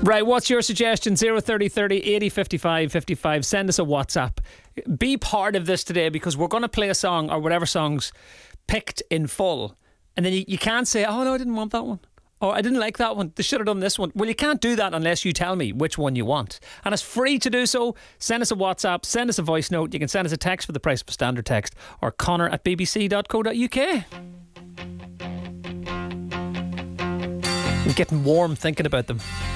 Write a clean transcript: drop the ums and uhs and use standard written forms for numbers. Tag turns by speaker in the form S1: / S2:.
S1: Right, what's your suggestion? 030 30 80 55 55. Send us a WhatsApp. Be part of this today, because we're going to play a song, or whatever song's picked in full, and then you can't say, oh no, I didn't want that one, or I didn't like that one, they should have done this one. Well, you can't do that unless you tell me which one you want, and it's free to do so. Send us a WhatsApp, send us a voice note. You can send us a text for the price of a standard text, or connor@bbc.co.uk. I'm getting warm thinking about them.